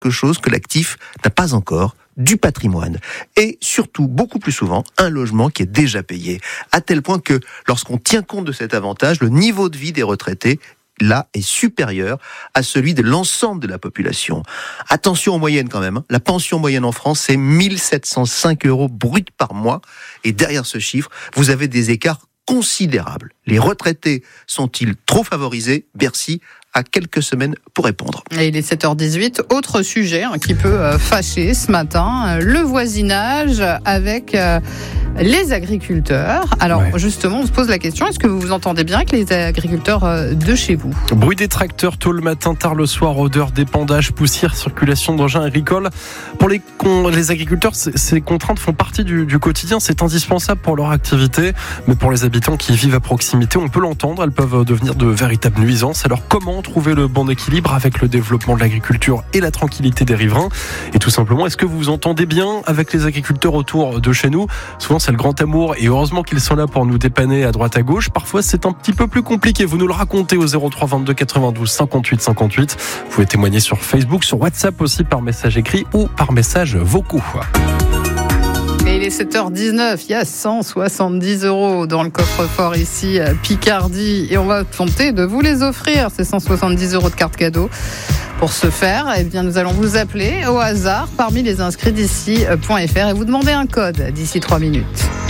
chose que l'actif n'a pas encore, du patrimoine. Et surtout, beaucoup plus souvent, un logement qui est déjà payé. À tel point que lorsqu'on tient compte de cet avantage, le niveau de vie des retraités là est supérieur à celui de l'ensemble de la population. Attention aux moyennes quand même. La pension moyenne en France, c'est 1 705 € brut par mois. Et derrière ce chiffre, vous avez des écarts considérables. Les retraités sont-ils trop favorisés ? Bercy a quelques semaines pour répondre. Et il est 7h18. Autre sujet qui peut fâcher ce matin, le voisinage avec les agriculteurs. Alors justement, on se pose la question, est-ce que vous vous entendez bien avec les agriculteurs de chez vous ? Bruit des tracteurs tôt le matin, tard le soir, odeur d'épandage, poussière, circulation d'engins agricoles. Pour les agriculteurs, ces contraintes font partie du quotidien, c'est indispensable pour leur activité. Mais pour les habitants qui vivent à proximité, on peut l'entendre, elles peuvent devenir de véritables nuisances. Alors comment trouver le bon équilibre avec le développement de l'agriculture et la tranquillité des riverains ? Et tout simplement, est-ce que vous vous entendez bien avec les agriculteurs autour de chez nous ? Souvent, c'est le grand amour et heureusement qu'ils sont là pour nous dépanner à droite à gauche. Parfois, c'est un petit peu plus compliqué. Vous nous le racontez au 03 22 92 58 58. Vous pouvez témoigner sur Facebook, sur WhatsApp aussi par message écrit ou par message vocaux. Et il est 7h19, il y a 170 € dans le coffre-fort ici à Picardie et on va tenter de vous les offrir, ces 170 € de carte cadeau. Pour ce faire, eh bien, nous allons vous appeler au hasard parmi les inscrits d'ici.fr et vous demander un code d'ici 3 minutes.